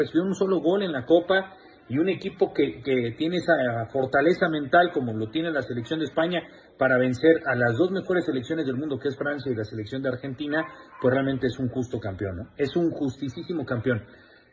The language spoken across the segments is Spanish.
recibió un solo gol en la Copa, y un equipo que tiene esa fortaleza mental como lo tiene la selección de España para vencer a las dos mejores selecciones del mundo, que es Francia y la selección de Argentina, pues realmente es un justo campeón, ¿no? Es un justísimo campeón.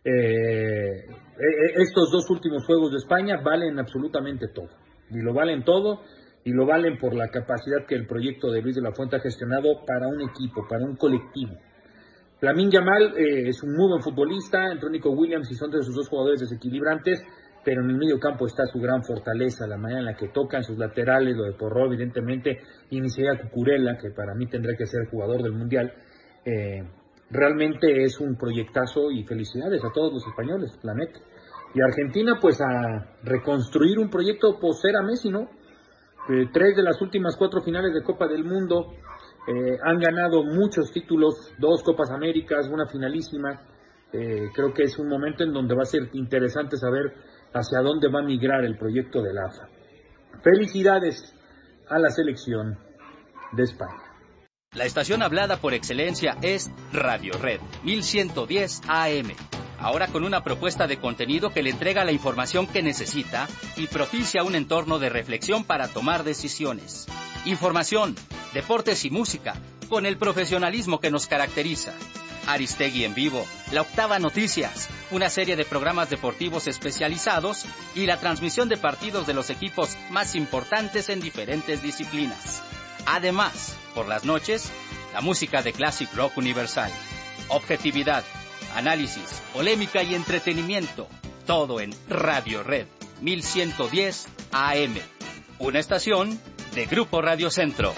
Estos dos últimos juegos de España valen absolutamente todo, y lo valen todo, y lo valen por la capacidad que el proyecto de Luis de la Fuente ha gestionado para un equipo, para un colectivo. Lamine Yamal es un muy buen futbolista, entró Nico Williams y son de sus dos jugadores desequilibrantes, pero en el medio campo está su gran fortaleza, la manera en la que tocan sus laterales, lo de Porro, evidentemente, y ni siquiera Cucurella, que para mí tendrá que ser jugador del Mundial. Realmente es un proyectazo, y felicidades a todos los españoles, la neta. Y Argentina, pues a reconstruir un proyecto poser a Messi, ¿no? 3 de las últimas 4 finales de Copa del Mundo, han ganado muchos títulos, 2 Copas Américas, una finalísima. Creo que es un momento en donde va a ser interesante saber hacia dónde va a migrar el proyecto del AFA. Felicidades a la selección de España. La estación hablada por excelencia es Radio Red 1110 AM. Ahora con una propuesta de contenido que le entrega la información que necesita y propicia un entorno de reflexión para tomar decisiones. Información, deportes y música, con el profesionalismo que nos caracteriza. Aristegui en vivo, La Octava Noticias, una serie de programas deportivos especializados y la transmisión de partidos de los equipos más importantes en diferentes disciplinas. Además, por las noches, la música de Classic Rock Universal. Objetividad, análisis, polémica y entretenimiento. Todo en Radio Red 1110 AM. Una estación de Grupo Radio Centro.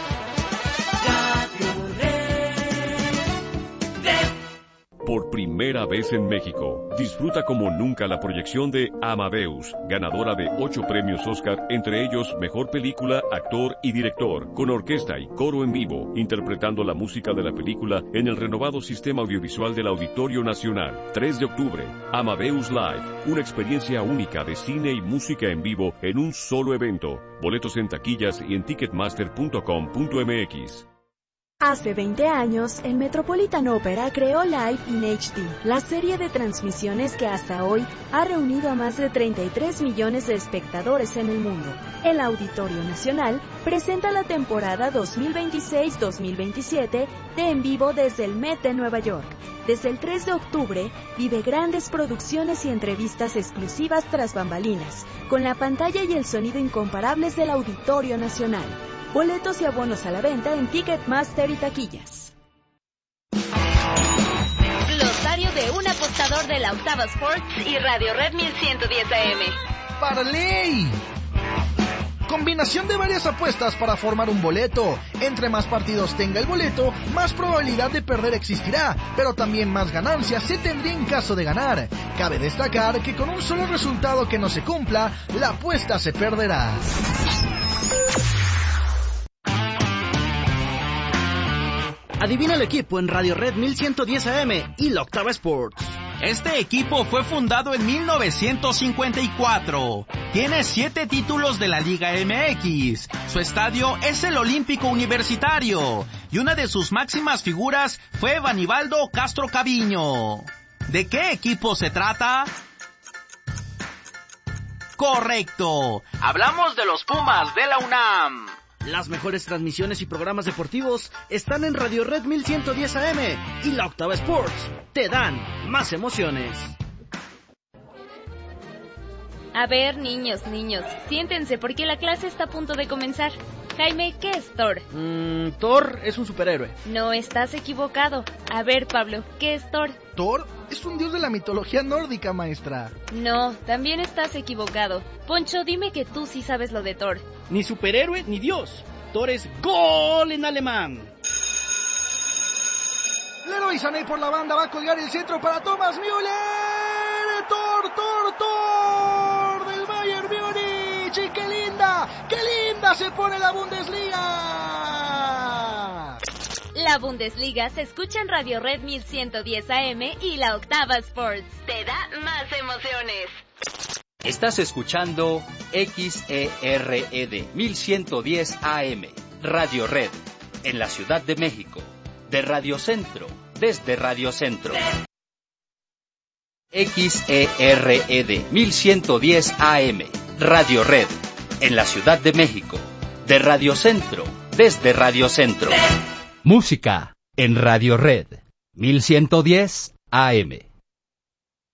Por primera vez en México, disfruta como nunca la proyección de Amadeus, ganadora de 8 premios Oscar, entre ellos Mejor Película, Actor y Director, con orquesta y coro en vivo, interpretando la música de la película en el renovado sistema audiovisual del Auditorio Nacional. 3 de octubre, Amadeus Live, una experiencia única de cine y música en vivo en un solo evento. Boletos en taquillas y en ticketmaster.com.mx. Hace 20 años, el Metropolitan Opera creó Live in HD, la serie de transmisiones que hasta hoy ha reunido a más de 33 millones de espectadores en el mundo. El Auditorio Nacional presenta la temporada 2026-2027 de En Vivo desde el Met de Nueva York. Desde el 3 de octubre, vive grandes producciones y entrevistas exclusivas tras bambalinas, con la pantalla y el sonido incomparables del Auditorio Nacional. Boletos y abonos a la venta en Ticketmaster y taquillas. Glosario de un apostador de la Octava Sports y Radio Red 1110 AM. ¡Parley! Combinación de varias apuestas para formar un boleto. Entre más partidos tenga el boleto, más probabilidad de perder existirá, pero también más ganancias se tendría en caso de ganar. Cabe destacar que con un solo resultado que no se cumpla, la apuesta se perderá. Adivina el equipo en Radio Red 1110 AM y la Octava Sports. Este equipo fue fundado en 1954. Tiene 7 títulos de la Liga MX. Su estadio es el Olímpico Universitario. Y una de sus máximas figuras fue Banibaldo Castro Caviño. ¿De qué equipo se trata? Correcto. Hablamos de los Pumas de la UNAM. Las mejores transmisiones y programas deportivos están en Radio Red 1110 AM y la Octava Sports. Te dan más emociones. A ver, niños, siéntense porque la clase está a punto de comenzar. Jaime, ¿qué es Thor? Thor es un superhéroe. No, estás equivocado. A ver, Pablo, ¿qué es Thor? Thor es un dios de la mitología nórdica, maestra. No, también estás equivocado. Poncho, dime que tú sí sabes lo de Thor. Ni superhéroe ni dios. Thor es gol en alemán. Leroy Sané por la banda va a colgar el centro para Thomas Müller. Thor del Bayern Múnich. Y qué linda se pone la Bundesliga. La Bundesliga se escucha en Radio Red 1110 AM y la Octava Sports. Te da más emociones. Estás escuchando XERED 1110 AM, Radio Red, en la Ciudad de México, de Radio Centro, desde Radio Centro. XERED 1110 AM, Radio Red, en la Ciudad de México. De Radio Centro, desde Radio Centro. Música en Radio Red 1110 AM.